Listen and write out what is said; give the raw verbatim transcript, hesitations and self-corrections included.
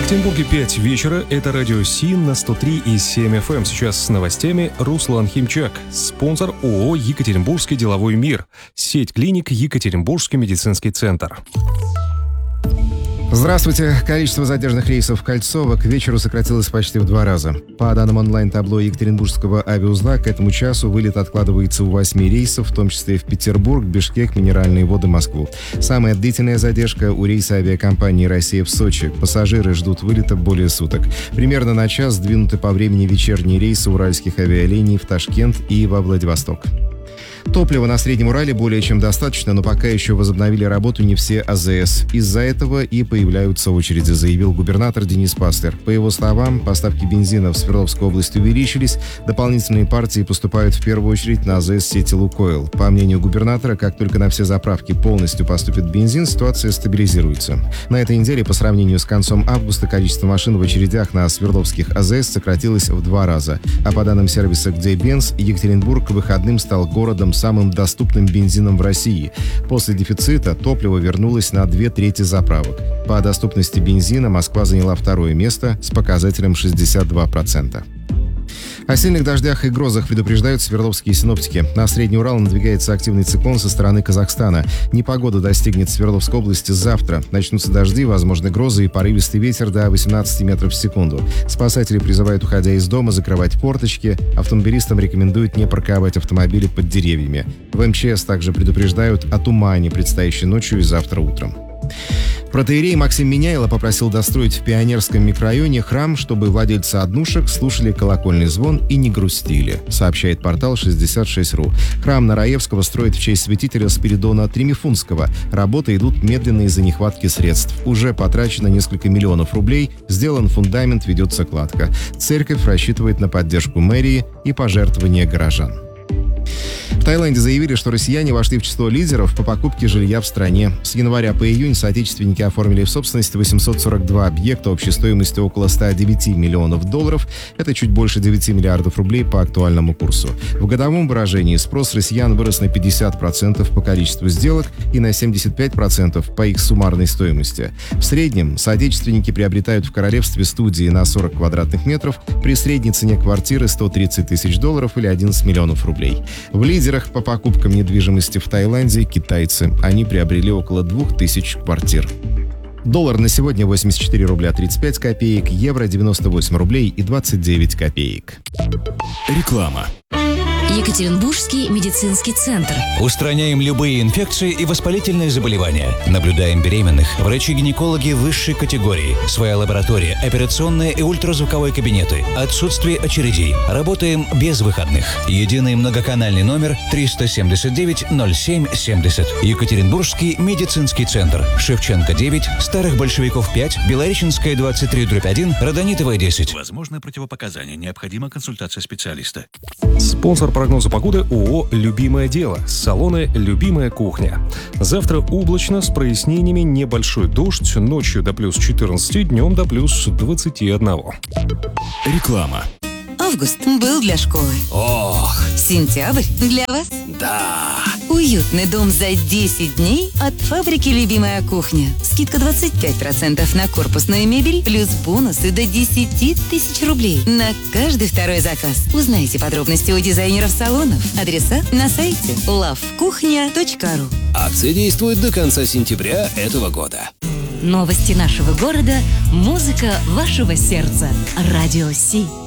Екатеринбурге пять вечера. Это радио СИН на сто три и семь эф эм. Сейчас с новостями Руслан Химчак. Спонсор ООО «Екатеринбургский деловой мир». Сеть клиник «Екатеринбургский медицинский центр». Здравствуйте. Количество задержанных рейсов в Кольцово к вечеру сократилось почти в два раза. По данным онлайн-табло Екатеринбургского авиаузла, к этому часу вылет откладывается у восьми рейсов, в том числе в Петербург, Бишкек, Минеральные воды, Москву. Самая длительная задержка у рейса авиакомпании «Россия» в Сочи. Пассажиры ждут вылета более суток. Примерно на час сдвинуты по времени вечерние рейсы уральских авиалиний в Ташкент и во Владивосток. Топлива на Среднем Урале более чем достаточно, но пока еще возобновили работу не все а зэ эс. Из-за этого и появляются очереди, заявил губернатор Денис Пастер. По его словам, поставки бензина в Свердловской области увеличились. Дополнительные партии поступают в первую очередь на а зэ эс сети «Лукойл». По мнению губернатора, как только на все заправки полностью поступит бензин, ситуация стабилизируется. На этой неделе по сравнению с концом августа количество машин в очередях на свердловских а зэ эс сократилось в два раза. А по данным сервиса «Где Бенз», Екатеринбург к выходным стал городом самым доступным бензином в России. После дефицита топливо вернулось на две трети заправок. По доступности бензина Москва заняла второе место с показателем шестьдесят два процента. О сильных дождях и грозах предупреждают свердловские синоптики. На Средний Урал надвигается активный циклон со стороны Казахстана. Непогода достигнет Свердловской области завтра. Начнутся дожди, возможны грозы и порывистый ветер до восемнадцати метров в секунду. Спасатели призывают, уходя из дома, закрывать форточки. Автомобилистам рекомендуют не парковать автомобили под деревьями. В эм че эс также предупреждают о тумане, предстоящей ночью и завтра утром. Протоиерей Максим Меняйло попросил достроить в Пионерском микрорайоне храм, чтобы владельцы однушек слушали колокольный звон и не грустили, сообщает портал шестьдесят шесть точка ру. Храм на Раевского строят в честь святителя Спиридона Тремифунского. Работы идут медленно из-за нехватки средств. Уже потрачено несколько миллионов рублей, сделан фундамент, ведется кладка. Церковь рассчитывает на поддержку мэрии и пожертвования горожан. В Таиланде заявили, что россияне вошли в число лидеров по покупке жилья в стране. С января по июнь соотечественники оформили в собственность восемьсот сорок два объекта общей стоимостью около ста девяти миллионов долларов. Это чуть больше девяти миллиардов рублей по актуальному курсу. В годовом выражении спрос россиян вырос на пятьдесят процентов по количеству сделок и на семьдесят пять процентов по их суммарной стоимости. В среднем соотечественники приобретают в королевстве студии на сорок квадратных метров при средней цене квартиры сто тридцать тысяч долларов или одиннадцать миллионов рублей. В лидерах по покупкам недвижимости в Таиланде китайцы. Они приобрели около двух тысяч квартир. Доллар на сегодня восемьдесят четыре рубля тридцать пять копеек, евро девяносто восемь рублей и двадцать девять копеек. Реклама. Екатеринбургский медицинский центр. Устраняем любые инфекции и воспалительные заболевания. Наблюдаем беременных. Врачи-гинекологи высшей категории. Своя лаборатория, операционные и ультразвуковые кабинеты. Отсутствие очередей. Работаем без выходных. Единый многоканальный номер триста семьдесят девять ноль семь семьдесят. Екатеринбургский медицинский центр. Шевченко девять, Старых Большевиков пять, Белореченская двадцать три дробь один, Родонитовая десять. Возможны противопоказания. Необходима консультация специалиста. Спонсор прогноза погоды ООО «Любимое дело». Салоны «Любимая кухня». Завтра облачно, с прояснениями, небольшой дождь, ночью до плюс четырнадцати, днем до плюс двадцати одного. Реклама. Август был для школы. Ох! Сентябрь для вас. Да! Уютный дом за десять дней от фабрики «Любимая кухня». Скидка двадцать пять процентов на корпусную мебель, плюс бонусы до десяти тысяч рублей на каждый второй заказ. Узнайте подробности у дизайнеров салонов. Адреса на сайте лав кухня точка ру. Акция действует до конца сентября этого года. Новости нашего города, музыка вашего сердца. Радио Си.